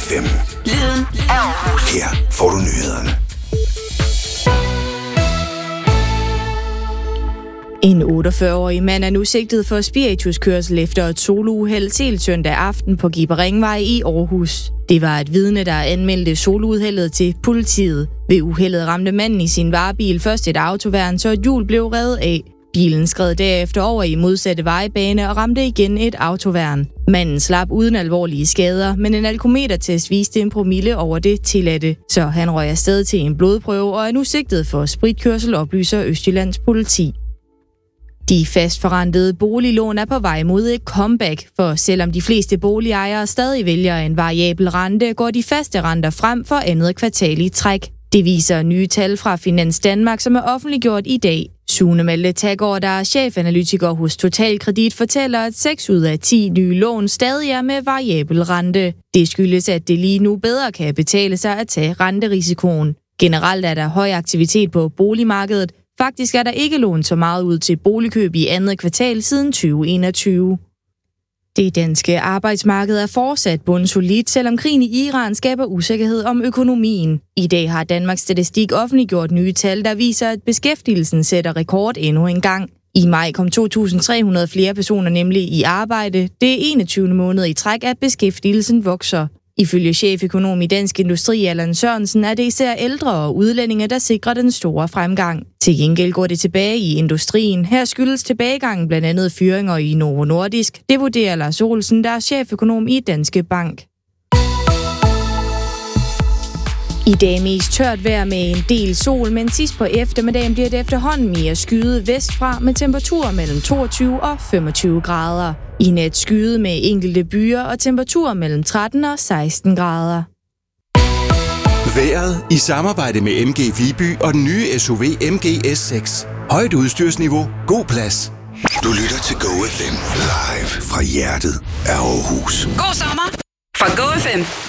FM. Lyden af Aarhus. Her får du nyhederne. En 48-årig mand er nu sigtet for spirituskørsel efter et solouheld til søndag aften på Giberingvej i Aarhus. Det var et vidne, der anmeldte solouheldet til politiet. Ved uheldet ramte manden i sin varebil først et autoværn, så et hjul blev revet af. Bilen skred derefter over i modsatte vejbane og ramte igen et autoværn. Manden slap uden alvorlige skader, men en alkometertest viste en promille over det tilladte, så han røg afsted til en blodprøve og er nu sigtet for spritkørsel, oplyser Østjyllands politi. De fastforrentede boliglån er på vej mod et comeback, for selvom de fleste boligejere stadig vælger en variabel rente, går de faste renter frem for andet kvartal i træk. Det viser nye tal fra Finans Danmark, som er offentliggjort i dag. Sune Malte Taggaard, der er chefanalytiker hos Totalkredit, fortæller, at 6 ud af 10 nye lån stadig er med variabel rente. Det skyldes, at det lige nu bedre kan betale sig at tage renterisikoen. Generelt er der høj aktivitet på boligmarkedet. Faktisk er der ikke lånt så meget ud til boligkøb i andet kvartal siden 2021. Det danske arbejdsmarked er fortsat bundsolidt, selvom krigen i Iran skaber usikkerhed om økonomien. I dag har Danmarks Statistik offentliggjort nye tal, der viser, at beskæftigelsen sætter rekord endnu en gang. I maj kom 2.300 flere personer nemlig i arbejde. Det er 21. måned i træk, at beskæftigelsen vokser. Ifølge cheføkonom i Dansk Industri, Allan Sørensen, er det især ældre og udlændinge, der sikrer den store fremgang. Til gengæld går det tilbage i industrien. Her skyldes tilbagegangen blandt andet fyringer i Novo Nordisk. Det vurderer Lars Olsen, der er cheføkonom i Danske Bank. I dag mest tørt vejr med en del sol, men sidst på eftermiddagen bliver det efterhånden mere skyet vestfra med temperaturer mellem 22 og 25 grader. I nat skyet med enkelte byer og temperaturer mellem 13 og 16 grader. Vejret i samarbejde med MG Viby og den nye SUV MG S6. Højt udstyrsniveau, god plads. Du lytter til Go FM live fra hjertet af Aarhus. God sommer fra Go FM.